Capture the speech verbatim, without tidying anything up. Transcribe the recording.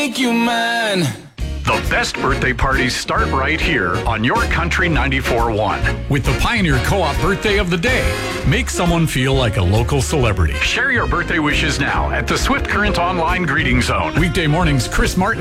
make you mine. The best birthday parties start right here on Your Country ninety-four point one. With the Pioneer Co-op Birthday of the Day. Make someone feel like a local celebrity. Share your birthday wishes now at the Swift Current Online Greeting Zone. Weekday mornings, Chris Martin